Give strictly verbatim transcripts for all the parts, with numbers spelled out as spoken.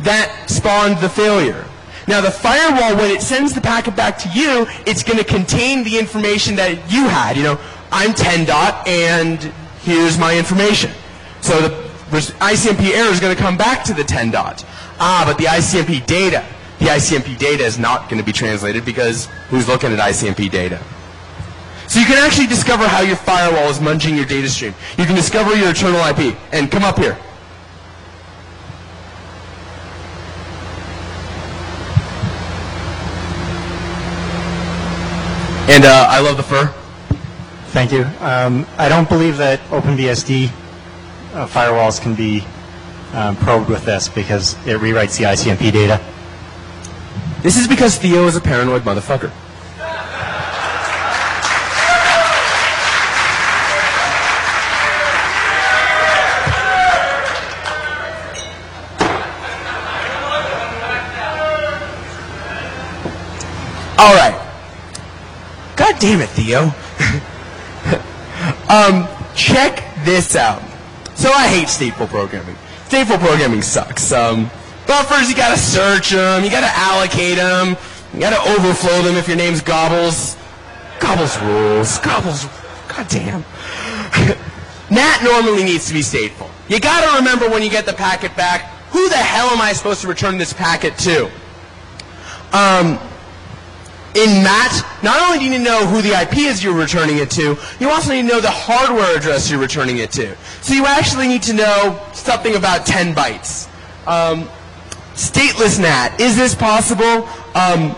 that spawned the failure. Now the firewall, when it sends the packet back to you, it's going to contain the information that you had. You know, I'm ten dot and here's my information. So the I C M P error is going to come back to the ten dot. Ah, but the I C M P data, the I C M P data is not going to be translated because who's looking at I C M P data? So you can actually discover how your firewall is munching your data stream. You can discover your internal I P. And come up here. And uh, I love the fur. Thank you. Um, I don't believe that OpenBSD uh, firewalls can be um, probed with this because it rewrites the I C M P data. This is because Theo is a paranoid motherfucker. All right. God damn it, Theo. um, check this out. So I hate stateful programming. Stateful programming sucks. Um, buffers, you gotta search them, you gotta allocate them, you gotta overflow them if your name's Gobbles. Gobbles rules. Gobbles. God damn. N A T normally needs to be stateful. You gotta remember when you get the packet back, who the hell am I supposed to return this packet to? Um... In M A T, not only do you need to know who the I P is you're returning it to, you also need to know the hardware address you're returning it to. So you actually need to know something about ten bytes. Um, stateless N A T, is this possible? Um,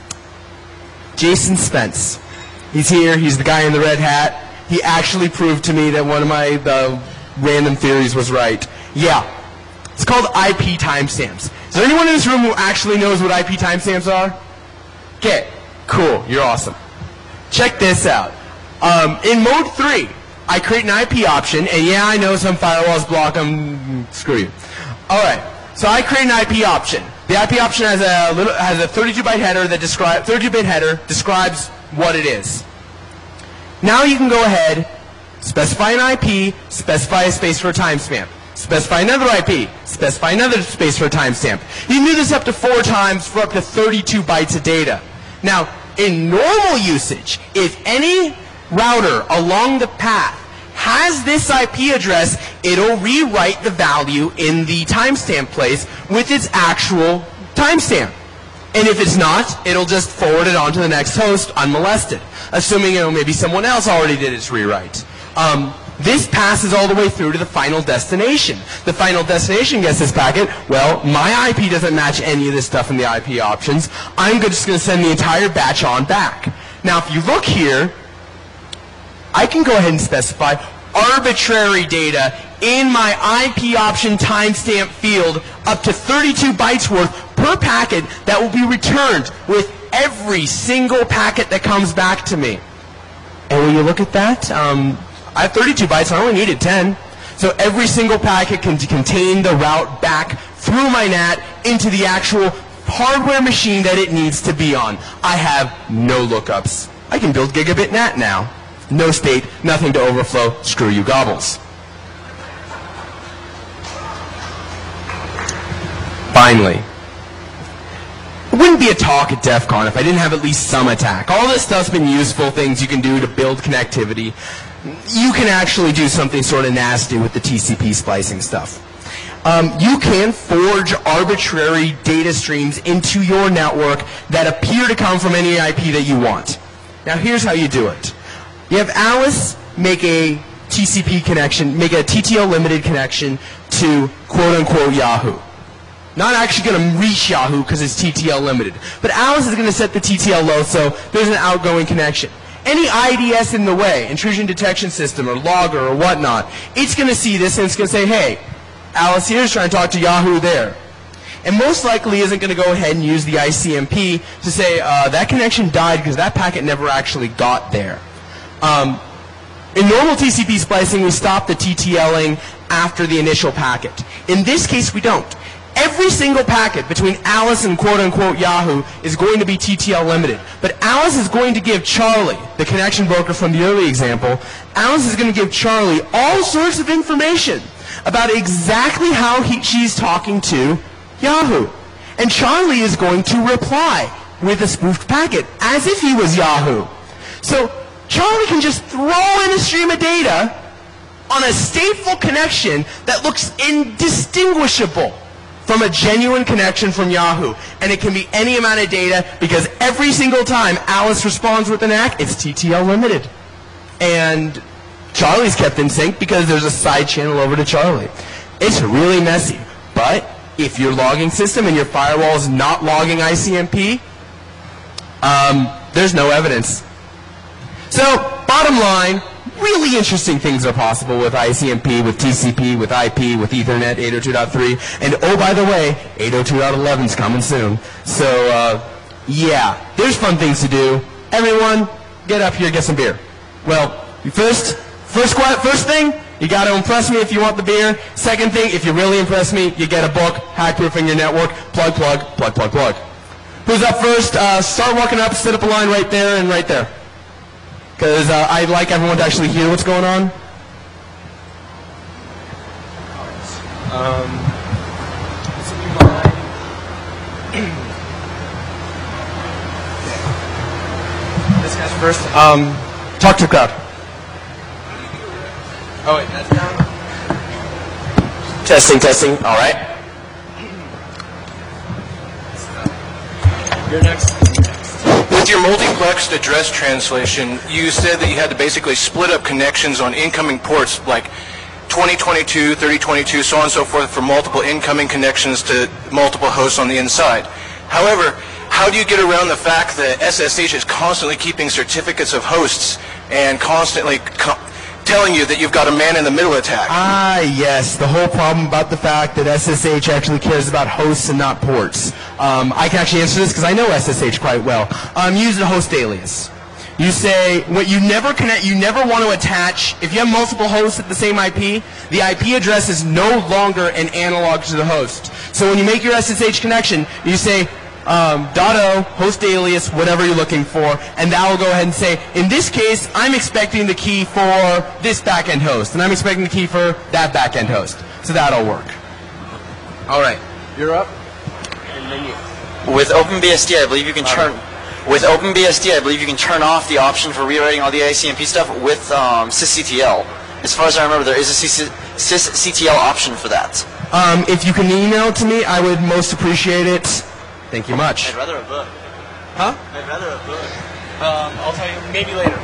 Jason Spence, he's here, he's the guy in the red hat. He actually proved to me that one of my uh, random theories was right. Yeah, it's called I P timestamps. Is there anyone in this room who actually knows what I P timestamps are? Okay. Cool, you're awesome. Check this out. Um, in mode three, I create an I P option, and yeah, I know some firewalls block them. Screw you. All right, so I create an I P option. The I P option has a little has a thirty-two byte header that describe thirty-two bit header describes what it is. Now you can go ahead, specify an I P, specify a space for a timestamp. Specify another I P, specify another space for a timestamp. You can do this up to four times for up to thirty-two bytes of data. Now, in normal usage, if any router along the path has this I P address, it'll rewrite the value in the timestamp place with its actual timestamp. And if it's not, it'll just forward it on to the next host unmolested, assuming you know, maybe someone else already did its rewrite. Um, This passes all the way through to the final destination. The final destination gets this packet. Well, my I P doesn't match any of this stuff in the I P options. I'm just going to send the entire batch on back. Now, if you look here, I can go ahead and specify arbitrary data in my I P option timestamp field up to thirty-two bytes worth per packet that will be returned with every single packet that comes back to me. And when you look at that, um, I have thirty-two bytes, I only needed ten. So every single packet can contain the route back through my N A T into the actual hardware machine that it needs to be on. I have no lookups. I can build gigabit N A T now. No state, nothing to overflow. Screw you, Gobbles. Finally, it wouldn't be a talk at DEF CON if I didn't have at least some attack. All this stuff's been useful things you can do to build connectivity. You can actually do something sort of nasty with the T C P splicing stuff. Um, you can forge arbitrary data streams into your network that appear to come from any I P that you want. Now here's how you do it. You have Alice make a T C P connection, make a T T L limited connection to quote-unquote Yahoo. Not actually going to reach Yahoo because it's T T L limited. But Alice is going to set the T T L low so there's an outgoing connection. Any I D S in the way, intrusion detection system or logger or whatnot, it's going to see this and it's going to say, hey, Alice here is trying to talk to Yahoo there. And most likely isn't going to go ahead and use the I C M P to say uh, that connection died because that packet never actually got there. Um, in normal T C P splicing, we stop the TTLing after the initial packet. In this case, we don't. Every single packet between Alice and quote-unquote Yahoo is going to be T T L limited. But Alice is going to give Charlie, the connection broker from the early example, Alice is going to give Charlie all sorts of information about exactly how he, she's talking to Yahoo. And Charlie is going to reply with a spoofed packet, as if he was Yahoo. So Charlie can just throw in a stream of data on a stateful connection that looks indistinguishable from a genuine connection from Yahoo. And it can be any amount of data, because every single time Alice responds with an A C K, it's T T L limited. And Charlie's kept in sync because there's a side channel over to Charlie. It's really messy. But if your logging system and your firewall is not logging I C M P, um, there's no evidence. So, bottom line, really interesting things are possible with I C M P, with T C P, with I P, with Ethernet eight oh two dot three, and oh, by the way, eight oh two dot eleven is coming soon. So, uh, yeah, there's fun things to do. Everyone, get up here, get some beer. Well, first, first, first thing, you got to impress me if you want the beer. Second thing, if you really impress me, you get a book, Hack-Proofing Your Network. Plug, plug, plug, plug, plug. Who's up first? Uh, start walking up, set up a line right there and right there. Because uh, I'd like everyone to actually hear what's going on. Um, this guy's first. Um, talk to the crowd. Oh, wait, that's down. Testing, testing. All right. You're next. With your multiplexed address translation, you said that you had to basically split up connections on incoming ports, like twenty twenty-two, thirty twenty-two, so on and so forth, for multiple incoming connections to multiple hosts on the inside. However, how do you get around the fact that S S H is constantly keeping certificates of hosts and constantly co telling you that you've got a man-in-the-middle attack? Ah, yes. The whole problem about the fact that S S H actually cares about hosts and not ports. Um, I can actually answer this because I know S S H quite well. Um, use a host alias. You say, what you never connect, you never want to attach, if you have multiple hosts at the same I P, the I P address is no longer an analog to the host. So when you make your S S H connection, you say, Um, .o, host alias, whatever you're looking for, and that will go ahead and say, in this case, I'm expecting the key for this backend host, and I'm expecting the key for that backend host. So that'll work. All right, you're up. And then you. With OpenBSD, I believe you can turn. With OpenBSD, I believe you can turn off the option for rewriting all the I C M P stuff with um, sysctl. As far as I remember, there is a sysctl option for that. Um, if you can email it to me, I would most appreciate it. Thank you much. I'd rather a book. Huh? I'd rather a book. Um, I'll tell you maybe later.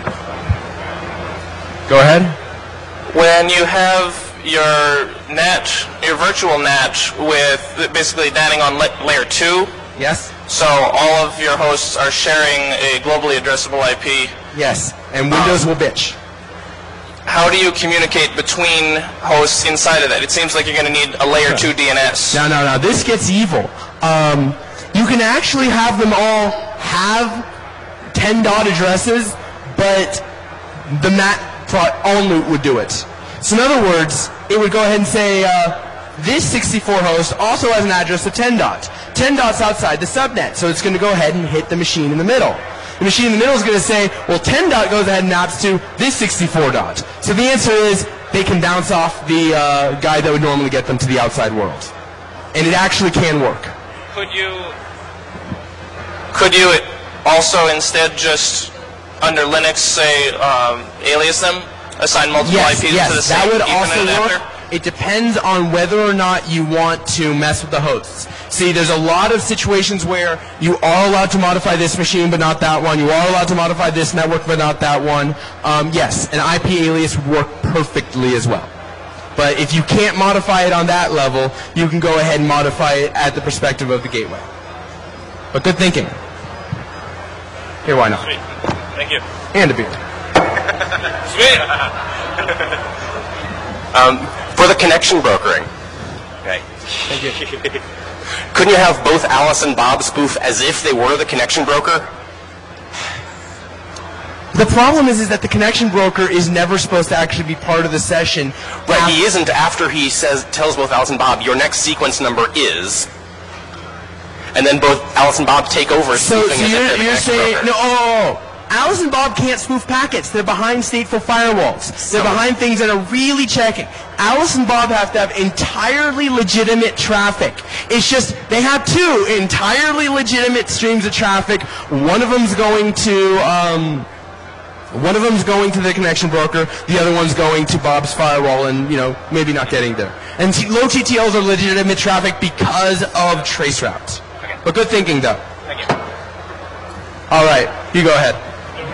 Go ahead. When you have your NAT, your virtual NAT with basically NATing on layer two. Yes. So all of your hosts are sharing a globally addressable I P. Yes. And Windows um, will bitch. How do you communicate between hosts inside of that? It seems like you're going to need a layer two D N S. No, no, no. This gets evil. Um, you can actually have them all have ten dot addresses, but the M A T only would do it. So in other words, it would go ahead and say, uh, this sixty-four host also has an address of ten dot. ten dot's outside the subnet, so it's going to go ahead and hit the machine in the middle. The machine in the middle is going to say, well, ten dot goes ahead and maps to this sixty-four dot. So the answer is they can bounce off the uh, guy that would normally get them to the outside world. And it actually can work. Could you, could you also instead just, under Linux, say, um, alias them? Assign multiple yes, I Ps yes, to the same that would Ethernet also adapter? work. It depends on whether or not you want to mess with the hosts. See, there's a lot of situations where you are allowed to modify this machine but not that one. You are allowed to modify this network but not that one. Um, yes, an I P alias would work perfectly as well. But if you can't modify it on that level, you can go ahead and modify it at the perspective of the gateway. But good thinking. Here, why not? Sweet. Thank you. And a beer. Sweet. um, for the connection brokering. Okay. Thank you. Couldn't you have both Alice and Bob spoof as if they were the connection broker? The problem is, is that the connection broker is never supposed to actually be part of the session. Right, he isn't after he says, tells both Alice and Bob, your next sequence number is, and then both Alice and Bob take over. So, so you're, you're saying, no, oh, Alice and Bob can't spoof packets. They're behind stateful firewalls. They're behind things that are really checking. Alice and Bob have to have entirely legitimate traffic. It's just they have two entirely legitimate streams of traffic. One of them's going to um, one of them's going to the connection broker. The other one's going to Bob's firewall, and you know maybe not getting there. And t- low T T Ls are legitimate traffic because of trace routes. Okay. But good thinking, though. Thank you. All right, you go ahead.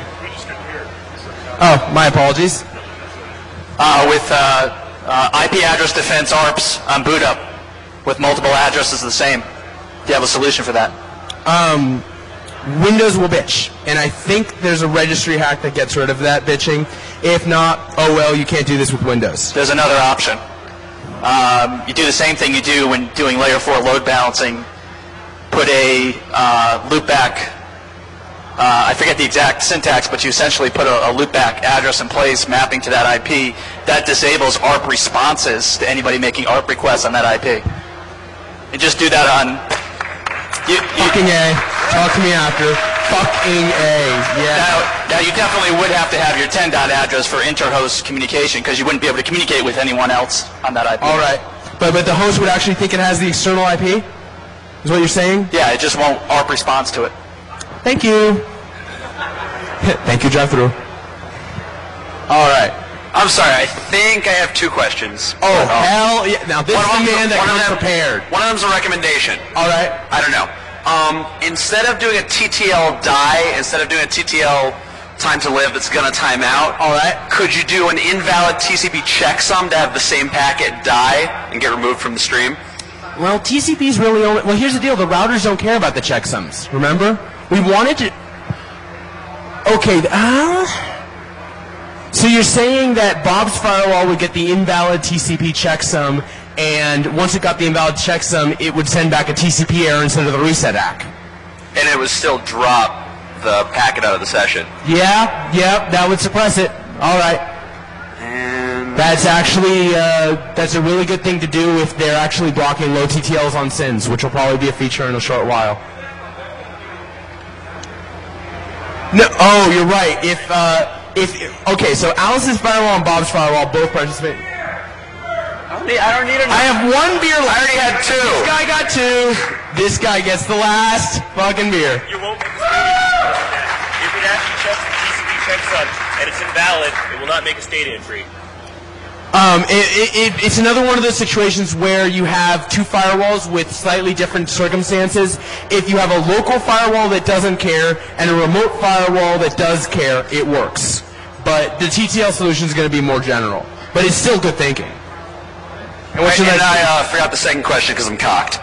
Oh, my apologies. Uh, with uh, uh, I P address defense A R Ps on boot up with multiple addresses the same. Do you have a solution for that? Um, Windows will bitch, and I think there's a registry hack that gets rid of that bitching. If not, oh well, you can't do this with Windows. There's another option. Um, you do the same thing you do when doing layer four load balancing. Put a uh, loopback. Uh, I forget the exact syntax, but you essentially put a, a loopback address in place mapping to that I P. That disables A R P responses to anybody making A R P requests on that I P. And just do that on... You, you, Fucking A. Talk to me after. Fucking A. Yeah. now, now, you definitely would have to have your ten dot address for inter-host communication because you wouldn't be able to communicate with anyone else on that I P. All right. But, but the host would actually think it has the external I P? Is what you're saying? Yeah, it just won't A R P response to it. Thank you. Thank you, drive through. All right. I'm sorry, I think I have two questions. Oh, hell yeah. Now, this One is of the them's- man that one of comes them- prepared. One of them's a recommendation. All right. I don't know. Um, instead of doing a T T L die, instead of doing a T T L time to live that's going to time out, All right. could you do an invalid T C P checksum to have the same packet die and get removed from the stream? Well, T C P's really only... Well, here's the deal. The routers don't care about the checksums. Remember? We wanted to... Okay. Uh, so you're saying that Bob's firewall would get the invalid T C P checksum, and once it got the invalid checksum, it would send back a T C P error instead of the reset A C K. And it would still drop the packet out of the session. Yeah, yeah, that would suppress it. All right. And That's actually, uh, that's a really good thing to do if they're actually blocking low T T Ls on S I Ns, which will probably be a feature in a short while. No, oh, you're right. If, uh, if, okay, so Alice's firewall and Bob's firewall both participate. I don't need, I don't need I have one beer left. I already had two. This guy got two. This guy gets the last fucking beer. You won't make a statement. If it actually checks the T C P checksum and it's invalid, it will not make a state entry. Um, it, it, it, it's another one of those situations where you have two firewalls with slightly different circumstances. If you have a local firewall that doesn't care and a remote firewall that does care, it works. But the T T L solution is going to be more general. But it's still good thinking. And, wait, and I uh, forgot the second question because I'm cocked.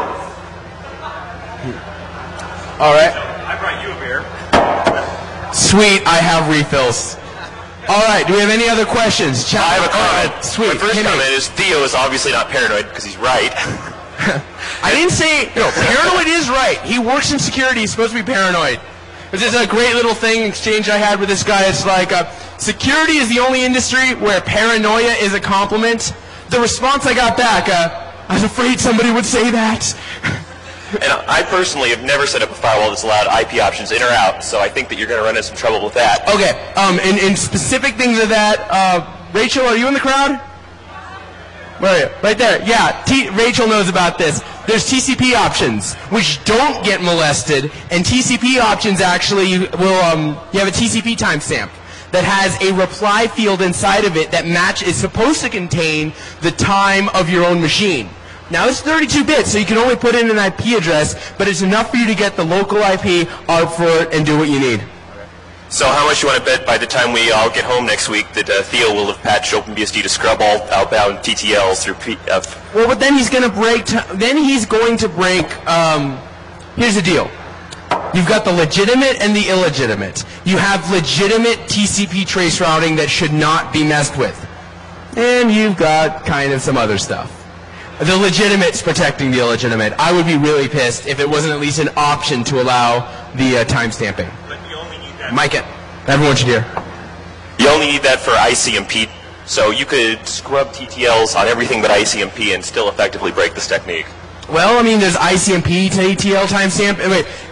All right. I brought you a beer. Sweet, I have refills. All right, do we have any other questions? Chat- I have a comment. Oh, sweet. My first hit me. comment is Theo is obviously not paranoid because he's right. I didn't say, no, paranoid is right. He works in security. He's supposed to be paranoid. This is a great little thing, exchange I had with this guy. It's like, uh, security is the only industry where paranoia is a compliment. The response I got back, uh, I was afraid somebody would say that. And I personally have never set up a firewall that's allowed I P options in or out, so I think that you're going to run into some trouble with that. Okay, um, in, in specific things of that, uh, Rachel, are you in the crowd? Where are you? Right there. Yeah, T- Rachel knows about this. There's T C P options, which don't get molested, and T C P options actually will, um, you have a T C P timestamp that has a reply field inside of it that match is supposed to contain the time of your own machine. Now it's thirty-two bits, so you can only put in an I P address, but it's enough for you to get the local I P out for it and do what you need. So how much you want to bet by the time we all get home next week that uh, Theo will have patched OpenBSD to scrub all outbound T T Ls through P F? Well, but then he's going to break. T- then he's going to break. Um, here's the deal. You've got the legitimate and the illegitimate. You have legitimate T C P trace routing that should not be messed with, and you've got kind of some other stuff. The legitimate's protecting the illegitimate. I would be really pissed if it wasn't at least an option to allow the uh, timestamping. But you only need that. Mic it. Everyone should hear. You only need that for I C M P, so you could scrub T T Ls on everything but I C M P and still effectively break this technique. Well, I mean, there's I C M P to A T L timestamp. Wait,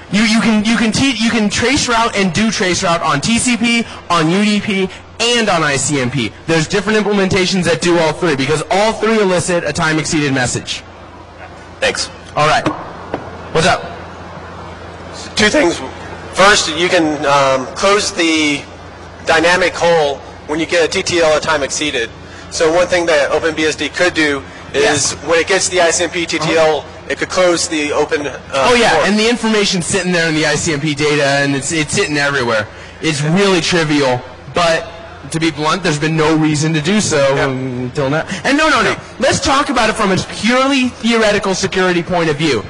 You you can you can te- you can trace route and do trace route on T C P, on U D P, and on I C M P. There's different implementations that do all three because all three elicit a time exceeded message. Thanks. All right. What's up? Two things. First, you can um, close the dynamic hole when you get a T T L or time exceeded. So one thing that OpenBSD could do is yeah. when it gets the I C M P T T L, uh-huh. it could close the open uh, Oh yeah, port. and the information's sitting there in the I C M P data, and it's it's sitting everywhere. It's really trivial, but to be blunt, there's been no reason to do so yeah. until now. And no, no, no. Let's talk about it from a purely theoretical security point of view.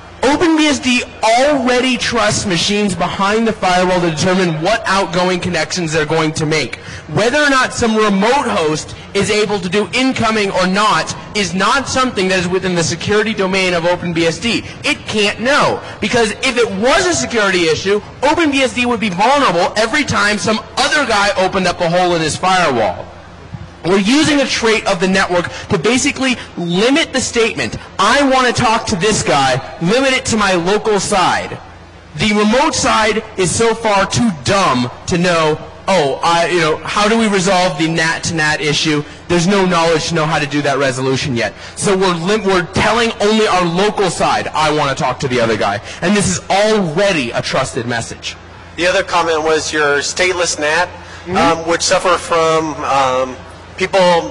OpenBSD already trusts machines behind the firewall to determine what outgoing connections they're going to make. Whether or not some remote host is able to do incoming or not is not something that is within the security domain of OpenBSD. It can't know. Because if it was a security issue, OpenBSD would be vulnerable every time some other guy opened up a hole in his firewall. We're using a trait of the network to basically limit the statement, I want to talk to this guy, limit it to my local side. The remote side is so far too dumb to know, oh, I, you know, how do we resolve the N A T to N A T issue? There's no knowledge to know how to do that resolution yet. So we're, lim- we're telling only our local side, I want to talk to the other guy. And this is already a trusted message. The other comment was your stateless N A T mm-hmm. um, would suffer from um, people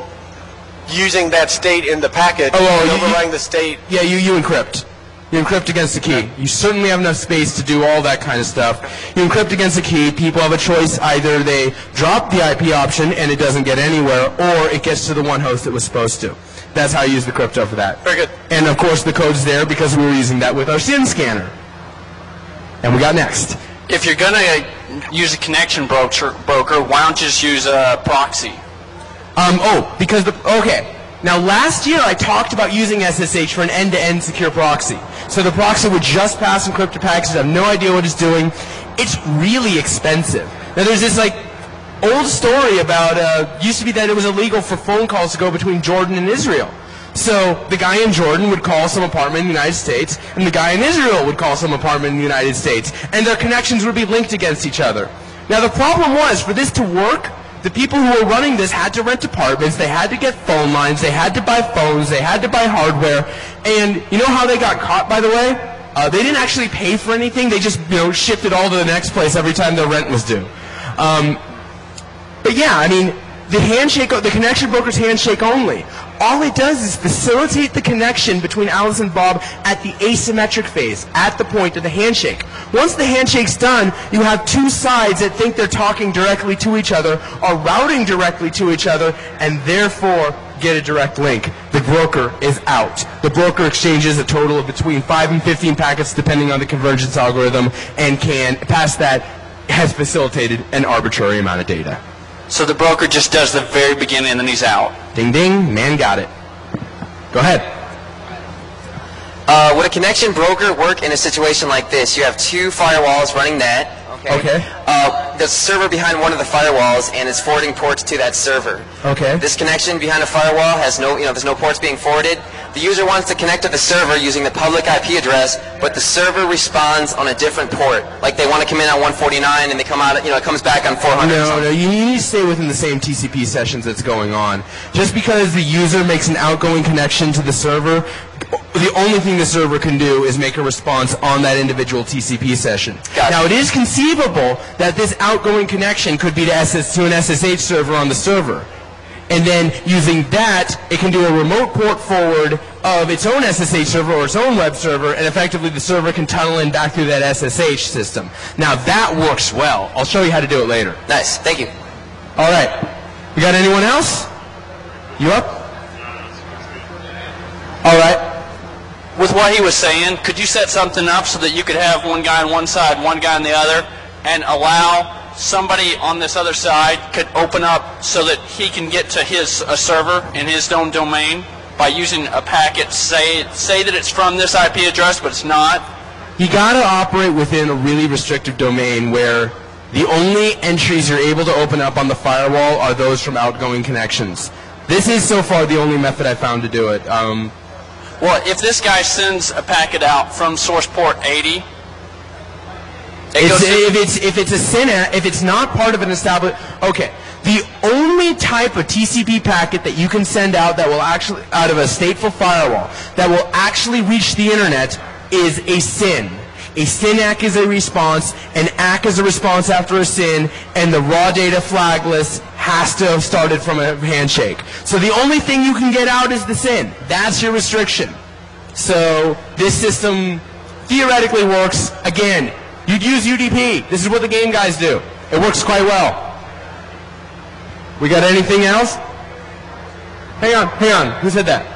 using that state in the packet oh, well, and you, overriding you, the state. Yeah, you, you encrypt. You encrypt against the key. You certainly have enough space to do all that kind of stuff. You encrypt against the key. People have a choice. Either they drop the I P option and it doesn't get anywhere, or it gets to the one host it was supposed to. That's how you use the crypto for that. Very good. And of course the code's there because we were using that with our SYN scanner. And we got next. If you're going to use a connection broker, broker, why don't you just use a proxy? Um, oh, because the, okay. Now last year I talked about using S S H for an end-to-end secure proxy. So the proxy would just pass encrypted packets, have no idea what it's doing. It's really expensive. Now there's this like old story about, uh, used to be that it was illegal for phone calls to go between Jordan and Israel. So the guy in Jordan would call some apartment in the United States, and the guy in Israel would call some apartment in the United States, and their connections would be linked against each other. Now the problem was, for this to work, the people who were running this had to rent apartments, they had to get phone lines, they had to buy phones, they had to buy hardware, and you know how they got caught, by the way? Uh, they didn't actually pay for anything, they just, you know, shipped it all to the next place every time their rent was due. Um, but yeah, I mean, the handshake, the connection broker's handshake only. All it does is facilitate the connection between Alice and Bob at the asymmetric phase, at the point of the handshake. Once the handshake's done, you have two sides that think they're talking directly to each other, are routing directly to each other, and therefore get a direct link. The broker is out. The broker exchanges a total of between five and fifteen packets depending on the convergence algorithm, and can, past that, has facilitated an arbitrary amount of data. So the broker just does the very beginning and then he's out. Ding ding, man got it. Go ahead. Uh, would a connection broker work in a situation like this? You have two firewalls running N A T. Okay. Okay. Uh, there's a server behind one of the firewalls, and it's forwarding ports to that server. Okay. This connection behind a firewall has no, you know, there's no ports being forwarded. The user wants to connect to the server using the public I P address, but the server responds on a different port. Like they want to come in on one forty-nine, and they come out, you know, it comes back on four hundred. No, no, you need to stay within the same T C P sessions that's going on. Just because the user makes an outgoing connection to the server, the only thing the server can do is make a response on that individual T C P session. Gotcha. Now, it is conceivable that this outgoing connection could be to, S S, to an S S H server on the server. And then using that, it can do a remote port forward of its own S S H server or its own web server, and effectively the server can tunnel in back through that S S H system. Now, that works well. I'll show you how to do it later. Nice. Thank you. All right. We got anyone else? You up? All right. With what he was saying, could you set something up so that you could have one guy on one side, one guy on the other, and allow somebody on this other side could open up so that he can get to his a server in his own domain by using a packet, say say that it's from this I P address, but it's not? You got to operate within a really restrictive domain where the only entries you're able to open up on the firewall are those from outgoing connections. This is so far the only method I found to do it. Um, Well, if this guy sends a packet out from source port eighty, It's, if it's if it's a S Y N, if it's not part of an established, okay. The only type of T C P packet that you can send out that will actually out of a stateful firewall that will actually reach the internet is a S Y N. A S Y N A C is a response, an A C is a response after a S Y N, and the raw data flagless has to have started from a handshake. So the only thing you can get out is the S Y N. That's your restriction. So this system theoretically works. Again, you'd use U D P. This is what the game guys do. It works quite well. We got anything else? Hang on, hang on. Who said that?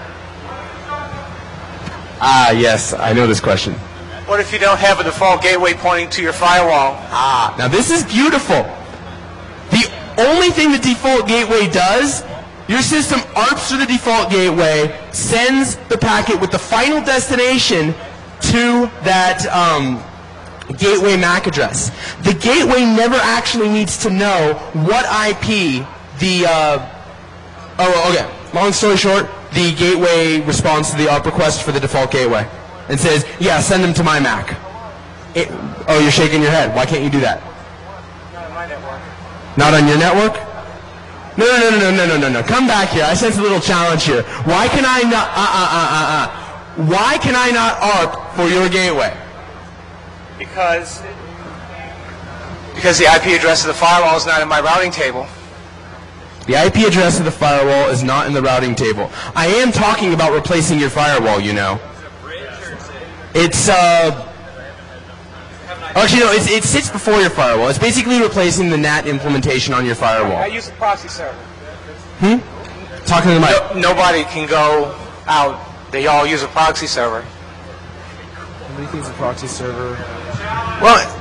Ah, yes, I know this question. What if you don't have a default gateway pointing to your firewall? Ah, now this is beautiful. The only thing the default gateway does, your system A R Ps to the default gateway, sends the packet with the final destination to that um, gateway M A C address. The gateway never actually needs to know what I P the, uh, oh, okay, long story short, the gateway responds to the A R P request for the default gateway and says, yeah, send them to my M A C. It, oh, you're shaking your head. Why can't you do that? Not on my network. Not on your network? No, no, no, no, no, no, no, no. Come back here. I sense a little challenge here. Why can I not, uh, uh, uh, uh, uh. Why can I not A R P for your gateway? Because, because the I P address of the firewall is not in my routing table. The I P address of the firewall is not in the routing table. I am talking about replacing your firewall, you know. It's, uh... Actually, no, it's, it sits before your firewall. It's basically replacing the N A T implementation on your firewall. I use a proxy server. Hmm? Talking to the mic. No, nobody can go out. They all use a proxy server. Nobody thinks a proxy server... Well...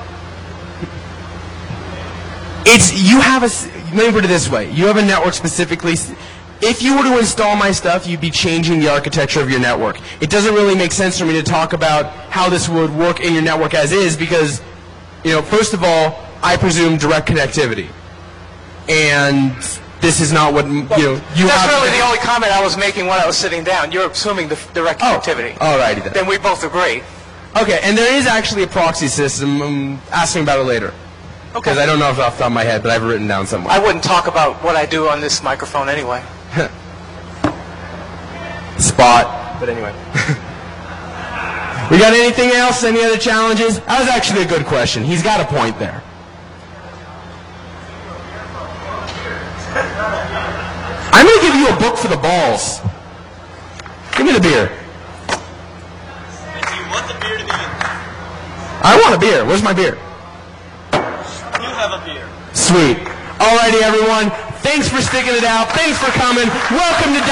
It's, you have a, let me put it this way, you have a network specifically, if you were to install my stuff, you'd be changing the architecture of your network. It doesn't really make sense for me to talk about how this would work in your network as is because, you know, first of all, I presume direct connectivity. And this is not what, you know, you That's have... really the only comment I was making when I was sitting down. You're assuming the direct connectivity. Oh, alrighty then. Then we both agree. Okay, and there is actually a proxy system. I'm asking about it later. Because Okay. I don't know if it's off the top of my head, but I have it written down somewhere. I wouldn't talk about what I do on this microphone anyway. Spot. But anyway. We got anything else? Any other challenges? That was actually a good question. He's got a point there. I'm going to give you a book for the balls. Give me the beer. And do you want the beer to be? I want a beer. Where's my beer? You have a beer. Sweet. Alrighty, everyone. Thanks for sticking it out. Thanks for coming. Welcome to